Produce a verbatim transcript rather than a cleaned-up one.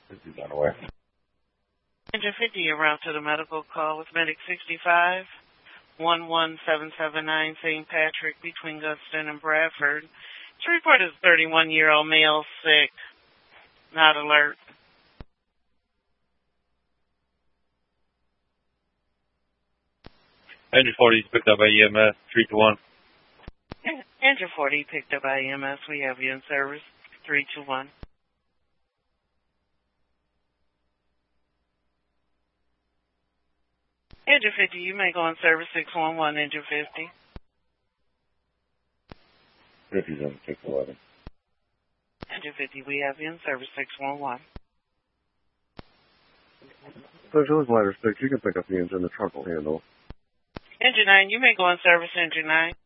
This is unaware. Engine fifty, you're route to the medical call with Medic sixty-five, one one seven seven nine, Saint Patrick, between Gunston and Bradford. To report is thirty-one-year-old male sick, not alert. Engine forty is picked up by E M S, three to one. Engine forty picked up by E M S. We have you in service, three two one. Engine fifty, you may go on service six one one, Engine fifty. fifty's on six eleven. Engine fifty, we have you in service six one one. Specialist ladder six, you can pick up the engine, the trunk will handle. Engine nine, you may go on service, Engine nine.